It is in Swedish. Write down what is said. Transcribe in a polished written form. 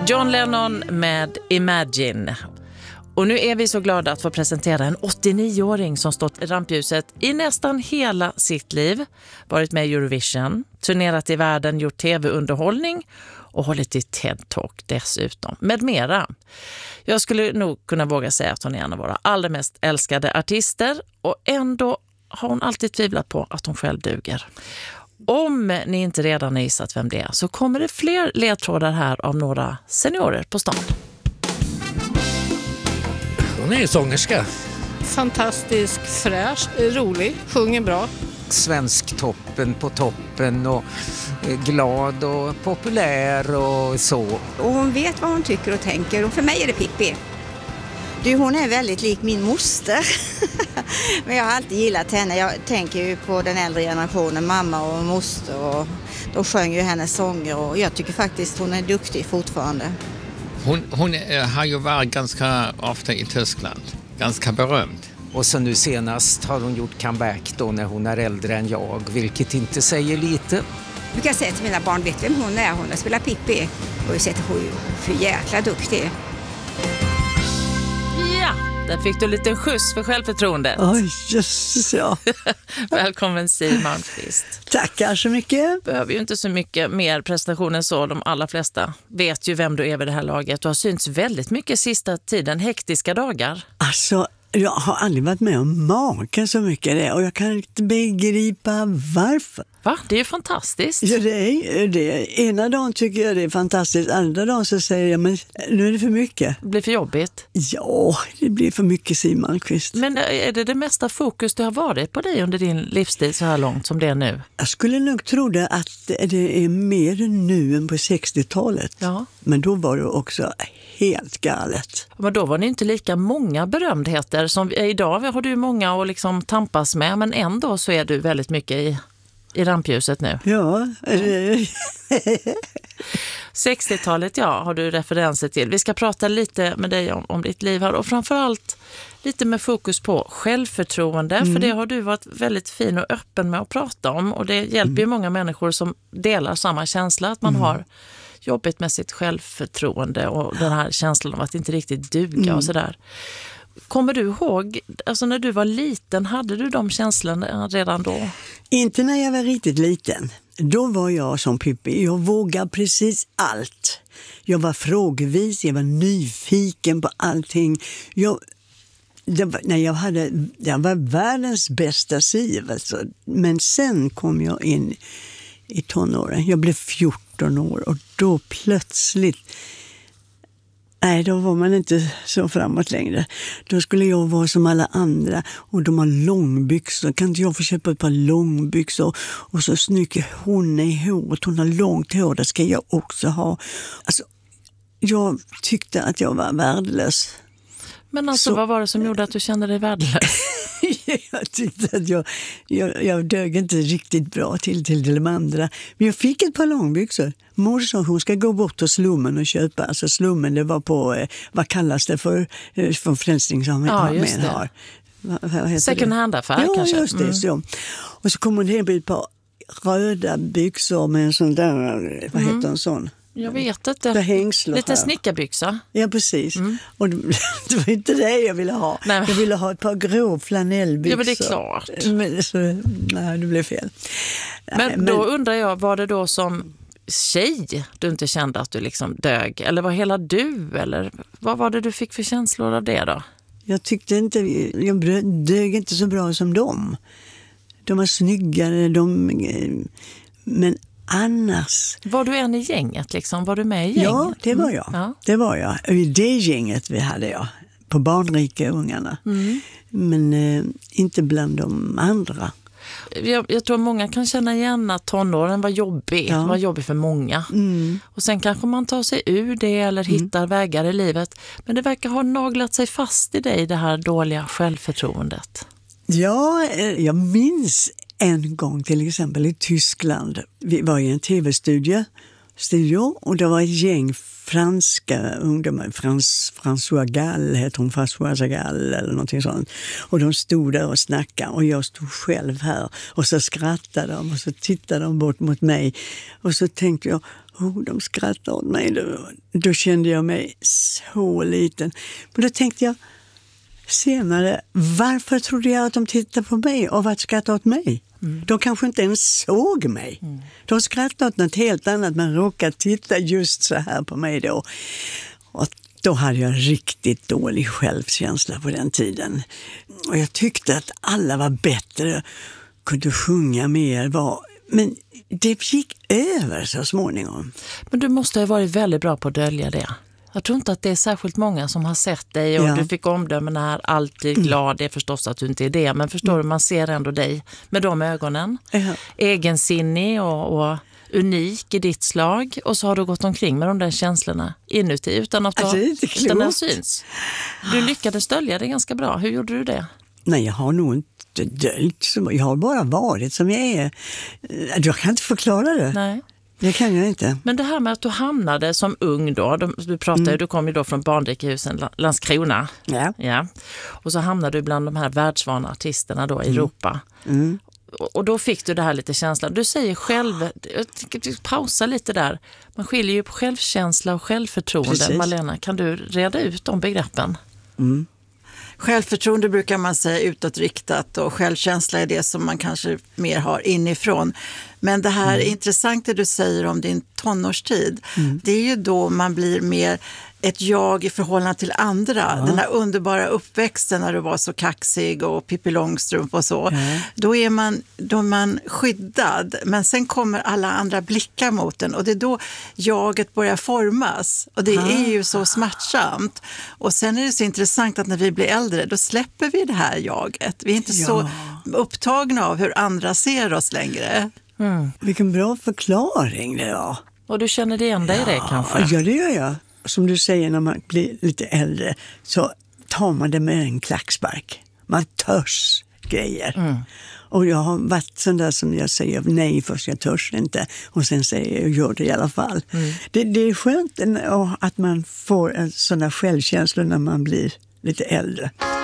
John Lennon med Imagine. Och nu är vi så glada att få presentera en 89-åring som stått i rampljuset i nästan hela sitt liv. Varit med i Eurovision, turnerat i världen, gjort tv-underhållning och hållit i TED-talk dessutom, med mera. Jag skulle nog kunna våga säga att hon är en av våra allra mest älskade artister, och ändå har hon alltid tvivlat på att hon själv duger. Om ni inte redan har gissat vem det är, så kommer det fler ledtrådar här av några seniorer på stan. Hon är ju sångerska. Fantastisk, fräsch, rolig, sjunger bra. Svensk toppen på toppen och glad och populär och så. Och hon vet vad hon tycker och tänker, och för mig är det Pippi. Du, hon är väldigt lik min moster. Men jag har alltid gillat henne. Jag tänker ju på den äldre generationen, mamma och moster, och de sjöng ju hennes sånger, och jag tycker faktiskt hon är duktig fortfarande. Hon har ju varit ganska ofta i Tyskland, ganska berömd. Och så nu senast har hon gjort comeback då när hon är äldre än jag, vilket inte säger lite. Du kan säga till mina barn, vet vem hon är? Hon har spelat Pippi. Och jag säger hon är för jäkla duktig. Ja, där fick du en liten skjuts för självförtroendet. Oj, jösses, ja. Välkommen Siw Malmkvist. Tackar så mycket. Behöver ju inte så mycket mer presentationer så. De allra flesta vet ju vem du är vid det här laget. Du har synts väldigt mycket sista tiden, hektiska dagar. Alltså, jag har aldrig varit med om maken så mycket det, och jag kan inte begripa varför. Va? Det är ju fantastiskt. Ja, det. Ena dagen tycker jag det är fantastiskt, andra dagen så säger jag, men nu är det för mycket. Det blir för jobbigt. Ja, det blir för mycket, Siw Malmkvist. Men är det mesta fokus du har varit på dig under din livstid så här långt som det är nu? Jag skulle nog tro det att det är mer nu än på 60-talet. Ja. Men då var det också helt galet. Men då var ni inte lika många berömdheter som idag har du många att liksom tampas med, men ändå så är du väldigt mycket i rampljuset nu. Ja. 60-talet, ja, har du referenser till. Vi ska prata lite med dig om ditt liv här, och framförallt lite med fokus på självförtroende, för det har du varit väldigt fin och öppen med att prata om, och det hjälper ju många människor som delar samma känsla, att man har jobbigt med sitt självförtroende och den här känslan av att inte riktigt duga och sådär. Kommer du ihåg, alltså när du var liten, hade du de känslorna redan då? Inte när jag var riktigt liten. Då var jag som Pippi. Jag vågade precis allt. Jag var frågvis, jag var nyfiken på allting. Jag var världens bästa Siw. Alltså. Men sen kom jag in i tonåren. Jag blev 14 år, och då plötsligt... Nej, då var man inte så framåt längre. Då skulle jag vara som alla andra, och de har långbyxor. Kan inte jag få köpa ett par långbyxor? Och så snygg hon är håret, hon har långt hår, det ska jag också ha. Alltså, jag tyckte att jag var värdelös. Men alltså, vad var det som gjorde att du kände dig värdelös? Jag tyckte att jag dög inte riktigt bra till de andra. Men jag fick ett par långbyxor. Mor sa hon ska gå bort till slummen och köpa. Alltså slummen, det var på, vad kallas det för frälsningsarmén har. Vad heter second hand-affär kanske? Ja, just det. Så. Och så kom hon hem med ett par röda byxor med en sån där, vad heter en sån? Jag vet inte. Lite snickarbyxa. Ja, precis. Och det var inte det jag ville ha. Nej. Jag ville ha ett par grå flanellbyxor. Ja, men det är klart. Nej, det blev fel. Men då undrar jag, var det då som tjej du inte kände att du liksom dög? Eller var hela du? Eller vad var det du fick för känslor av det då? Jag tyckte inte, jag dög inte så bra som dem. De var snyggare, men annars... Var du en i gänget liksom? Var du med i gänget? Ja, det var jag. Ja. Det var jag. I det gänget vi hade jag. På barnrika ungarna. Men inte bland de andra. Jag tror många kan känna igen att tonåren var jobbig. Ja. Det var jobbig för många. Och sen kanske man tar sig ur det eller hittar vägar i livet. Men det verkar ha naglat sig fast i dig, det här dåliga självförtroendet. Ja, jag minns en gång till exempel i Tyskland. Vi var i en tv-studio studio och det var ett gäng franska ungdomar, François Gall heter hon, François Gall eller någonting sånt. Och de stod där och snackade och jag stod själv här och så skrattade de och så tittade de bort mot mig och så tänkte jag, de skrattar åt mig. Då kände jag mig så liten. Men då tänkte jag senare, varför trodde jag att de tittade på mig och vart skrattade åt mig? De kanske inte ens såg mig. De skrattade åt något helt annat men råkade titta just så här på mig då. Och då hade jag riktigt dålig självkänsla på den tiden. Och jag tyckte att alla var bättre, kunde sjunga mer. Men det gick över så småningom. Men du måste ha varit väldigt bra på att dölja det. Jag tror inte att det är särskilt många som har sett dig och du fick omdömen här, alltid glad, det är förstås att du inte är det, men förstår du, man ser ändå dig med de ögonen. Egensinnig och unik i ditt slag och så har du gått omkring med de där känslorna inuti utan att den syns. Du lyckades dölja det ganska bra. Hur gjorde du det? Nej, jag har nog inte döljt. Jag har bara varit som jag är. Jag kan inte förklara det. Nej. Det kan jag inte. Men det här med att du hamnade som ung då, du kom ju då från barnrikehusen Landskrona. Ja. Och så hamnade du bland de här världsvana artisterna då i Europa. Och då fick du det här lite känslan. Du säger själv, pausa lite där. Man skiljer ju på självkänsla och självförtroende. Precis. Malena, kan du reda ut de begreppen? Självförtroende brukar man säga utåtriktat och självkänsla är det som man kanske mer har inifrån. Men det här är intressant det du säger om din tonårstid. Det är ju då man blir mer ett jag i förhållande till andra. Den här underbara uppväxten när du var så kaxig och Pippi Långstrump och så. Då är man skyddad. Men sen kommer alla andra blickar mot den. Och det är då jaget börjar formas. Och det är ju så smärtsamt. Och sen är det så intressant att när vi blir äldre då släpper vi det här jaget. Vi är inte så upptagna av hur andra ser oss längre. Vilken bra förklaring det var. Och du känner det igen dig i det kanske? Ja, det gör jag. Som du säger, när man blir lite äldre så tar man det med en klackspark. Man törs grejer. Och jag har varit sån där som jag säger nej först, jag törs inte. Och sen säger jag gör det i alla fall. Det är skönt att man får en sån där självkänsla när man blir lite äldre.